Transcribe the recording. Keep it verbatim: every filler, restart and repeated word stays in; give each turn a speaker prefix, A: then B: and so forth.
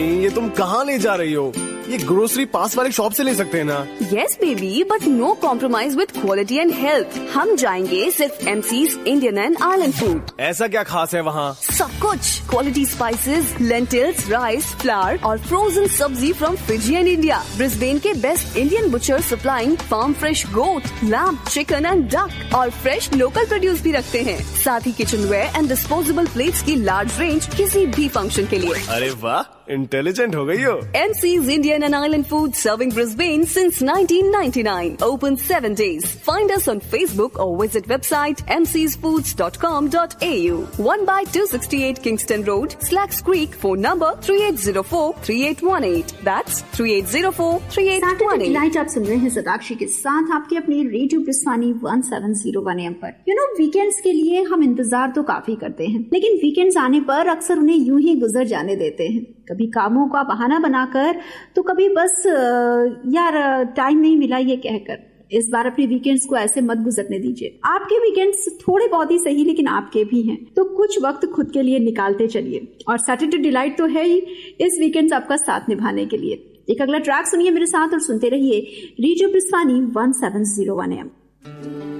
A: ये तुम कहाँ ले जा रही हो? ये ग्रोसरी पास वाले शॉप से ले सकते हैं ना?
B: Yes baby, but no compromise with quality and health. हम जाएंगे सिर्फ MCs Indian and island food.
A: ऐसा क्या खास है वहाँ?
B: सब कुछ, quality spices, lentils, rice, flower और फ्रोजन सब्जी from Fiji and India. Brisbane के best Indian butcher supplying farm fresh goat, lamb, chicken and duck और फ्रेश लोकल प्रोड्यूस भी रखते हैं। साथ ही kitchen where and disposable plates की लार्ज रेंज किसी भी फंक्शन के लिए।
A: अरे वाह, इंटेलिजेंट हो गई हो।
B: MCs Indian and Island Food serving Brisbane since nineteen ninety-nine. Open seven days. Find us on Facebook or visit website m c s foods dot com dot a u. one by two sixty-eight Kingston Road, Slacks Creek. Phone number three eight zero four three eight one eight. That's three eight zero four three eight one eight.
C: Saturday Delight आप सुन रहे हैं सदाक्षी के साथ आपके अपने radio ब्रिस्वानी one seven zero one M पर। You know weekends के लिए हम इंतजार तो काफी करते हैं, लेकिन वीकेंड्स आने पर अक्सर उन्हें यूं ही गुजर जाने देते हैं। कभी कामों का बहाना बनाकर, तो कभी बस यार टाइम नहीं मिला ये कहकर। इस बार अपने वीकेंड्स को ऐसे मत गुजरने दीजिए। आपके वीकेंड्स थोड़े बहुत ही सही, लेकिन आपके भी हैं, तो कुछ वक्त खुद के लिए निकालते चलिए। और सैटरडे डिलाइट तो है ही इस वीकेंड्स आपका साथ निभाने के लिए। एक अगला ट्रैक सुनिए मेरे साथ और सुनते रहिए radio ब्रिस्वानी one seven zero one M.